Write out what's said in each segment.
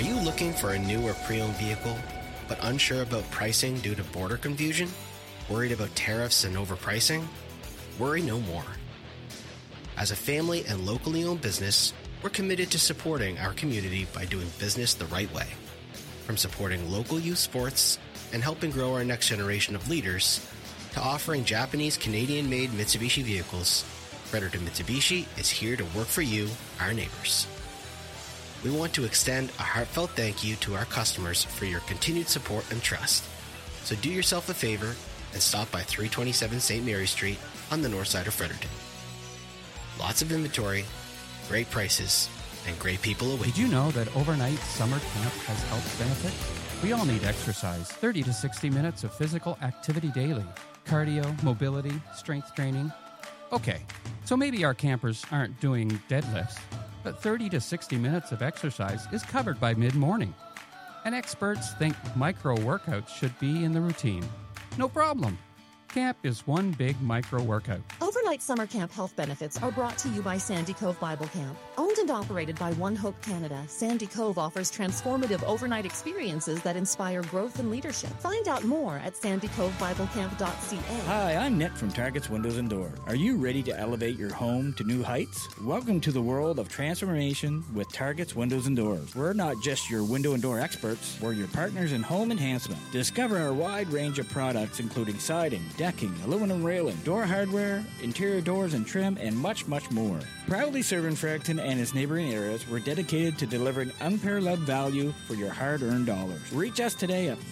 Are you looking for a new or pre-owned vehicle, but unsure about pricing due to border confusion? Worried about tariffs and overpricing? Worry no more. As a family and locally owned business, we're committed to supporting our community by doing business the right way. From supporting local youth sports and helping grow our next generation of leaders, to offering Japanese Canadian-made Mitsubishi vehicles, Fredericton Mitsubishi is here to work for you, our neighbors. We want to extend a heartfelt thank you to our customers for your continued support and trust. So do yourself a favor and stop by 327 St. Mary Street on the north side of Fredericton. Lots of inventory, great prices, and great people await. Did you know that overnight summer camp has health benefits? We all need exercise, 30 to 60 minutes of physical activity daily. Cardio, mobility, strength training. Okay, so maybe our campers aren't doing deadlifts, but 30 to 60 minutes of exercise is covered by mid-morning. And experts think micro workouts should be in the routine. No problem. Camp is one big micro workout. Overnight summer camp health benefits are brought to you by Sandy Cove Bible Camp. Owned and operated by One Hope Canada, Sandy Cove offers transformative overnight experiences that inspire growth and leadership. Find out more at sandycovebible.camp.ca. Hi, I'm Nick from Target's Windows and Door. Are you ready to elevate your home to new heights? Welcome to the world of transformation with Target's Windows and Doors. We're not just your window and door experts, we're your partners in home enhancement. Discover our wide range of products including siding, decking, aluminum railing, door hardware, interior doors and trim, and much, much more. Proudly serving Fredericton and its neighboring areas, we're dedicated to delivering unparalleled value for your hard-earned dollars. Reach us today at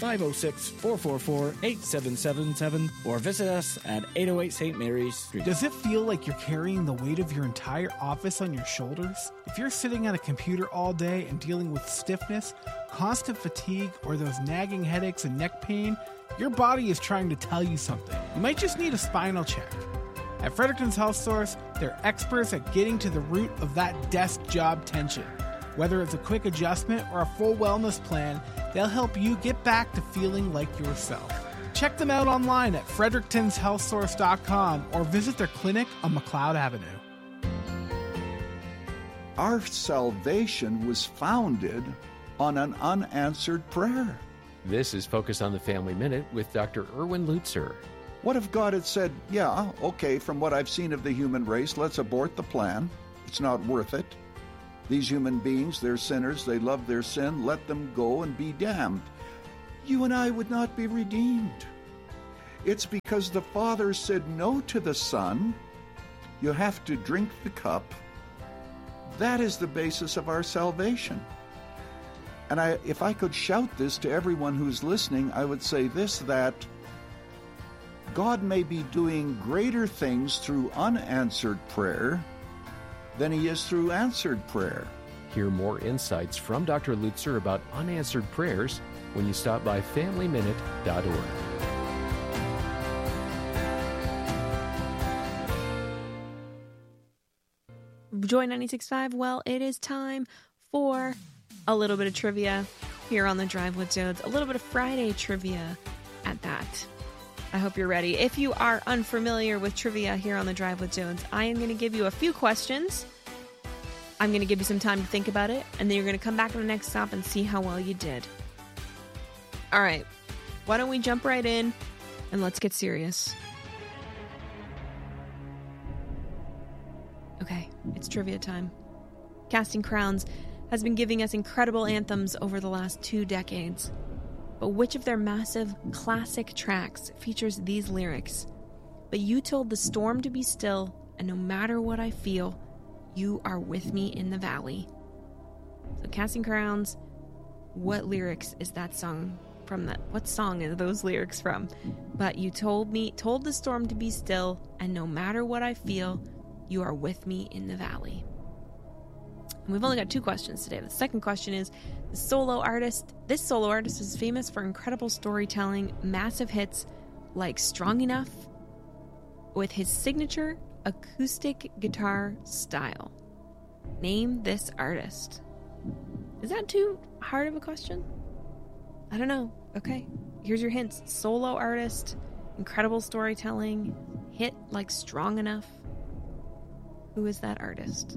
506-444-8777 or visit us at 808 St. Mary's Street. Does it feel like you're carrying the weight of your entire office on your shoulders? If you're sitting at a computer all day and dealing with stiffness, constant fatigue, or those nagging headaches and neck pain, your body is trying to tell you something. You might just need a spinal check. At Fredericton's Health Source, they're experts at getting to the root of that desk job tension. Whether it's a quick adjustment or a full wellness plan, they'll help you get back to feeling like yourself. Check them out online at fredericktonhealthsource.com or visit their clinic on McLeod Avenue. Our salvation was founded on an unanswered prayer. This is Focus on the Family Minute with Dr. Erwin Lutzer. What if God had said, yeah, okay, from what I've seen of the human race, let's abort the plan. It's not worth it. These human beings, they're sinners, they love their sin, let them go and be damned. You and I would not be redeemed. It's because the Father said no to the Son. You have to drink the cup. That is the basis of our salvation. And if I could shout this to everyone who's listening, I would say this, that God may be doing greater things through unanswered prayer than he is through answered prayer. Hear more insights from Dr. Lutzer about unanswered prayers when you stop by FamilyMinute.org. Joy 96.5. Well, it is time for a little bit of trivia here on the Drive with Jones. A little bit of Friday trivia at that. I hope you're ready. If you are unfamiliar with trivia here on the Drive with Jones, I am going to give you a few questions. I'm going to give you some time to think about it, and then you're going to come back to the next stop and see how well you did. All right. Why don't we jump right in and let's get serious. Okay, it's trivia time. Casting Crowns has been giving us incredible anthems over the last 2 decades. But which of their massive classic tracks features these lyrics? But you told the storm to be still, and no matter what I feel, you are with me in the valley. So Casting Crowns, what lyrics is that song from? What song are those lyrics from? But you told the storm to be still, and no matter what I feel, you are with me in the valley. And we've only got 2 questions today. The second question is, this solo artist is famous for incredible storytelling, massive hits like Strong Enough, with his signature acoustic guitar style. Name this artist. Is that too hard of a question? I don't know. Okay, here's your hints. Solo artist, incredible storytelling, hit like Strong Enough. Who is that artist?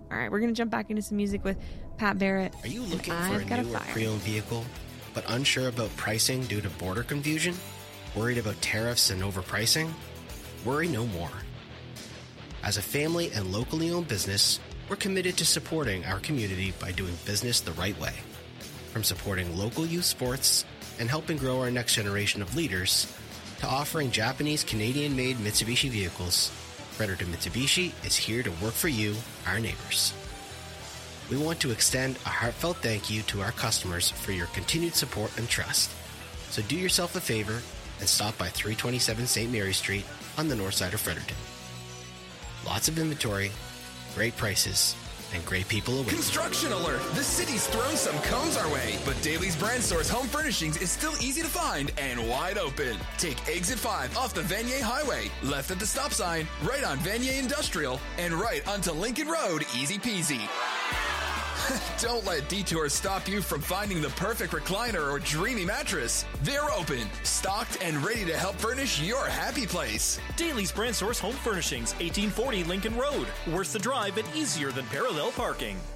All right, we're going to jump back into some music with Pat Barrett. Are you looking for I've a Got a new or Fire. pre-owned vehicle, but unsure about pricing due to border confusion? Worried about tariffs and overpricing? Worry no more. As a family and locally owned business, we're committed to supporting our community by doing business the right way. From supporting local youth sports and helping grow our next generation of leaders, to offering Japanese Canadian-made Mitsubishi vehicles, Fredericton Mitsubishi is here to work for you, our neighbors. We want to extend a heartfelt thank you to our customers for your continued support and trust. So do yourself a favor and stop by 327 St. Mary Street on the north side of Fredericton. Lots of inventory, great prices, and great people away. Construction alert! The city's thrown some cones our way, but Daly's Brand Store's home furnishings is still easy to find and wide open. Take Exit 5 off the Vanier Highway, left at the stop sign, right on Vanier Industrial, and right onto Lincoln Road, easy peasy. Don't let detours stop you from finding the perfect recliner or dreamy mattress. They're open, stocked, and ready to help furnish your happy place. Daly's Brand Source Home Furnishings, 1840 Lincoln Road. Worth the drive and easier than parallel parking.